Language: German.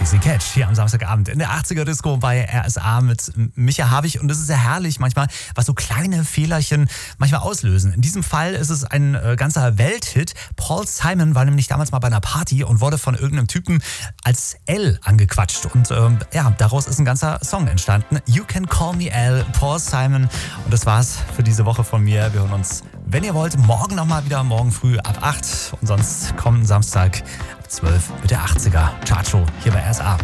Casey Catch hier am Samstagabend in der 80er Disco bei RSA mit Micha Havig. Und es ist sehr herrlich manchmal, was so kleine Fehlerchen manchmal auslösen. In diesem Fall ist es ein ganzer Welthit. Paul Simon war nämlich damals mal bei einer Party und wurde von irgendeinem Typen als L angequatscht. Und daraus ist ein ganzer Song entstanden. You Can Call Me L, Paul Simon. Und das war's für diese Woche von mir. Wir hören uns, wenn ihr wollt, morgen nochmal wieder, morgen früh ab 8. Und sonst kommenden Samstag ab 12 mit der 80er Chartshow hier bei RSA.